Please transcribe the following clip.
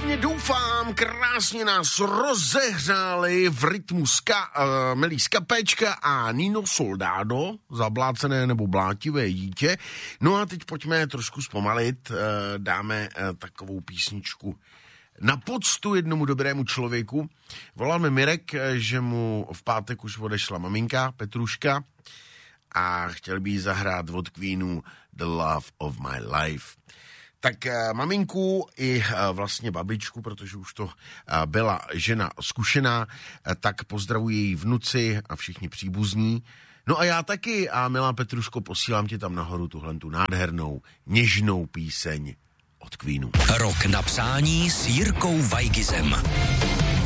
Pevně doufám, krásně nás rozehřáli v rytmu milý Skapečka a Nino Soldado, zablácené nebo blátivé dítě. No a teď pojďme trošku zpomalit, dáme takovou písničku na poctu jednomu dobrému člověku. Volal mi Mirek, že mu v pátek už odešla maminka Petruška a chtěl by jí zahrát od Queenu The Love of My Life. Tak maminku i vlastně babičku, protože už to byla žena zkušená, tak pozdravuji její vnuci a všichni příbuzní. No a já taky, a milá Petruško, posílám ti tam nahoru tuhlentu nádhernou, něžnou píseň od Queenu. Rok na přání s Jirkou Weigizem.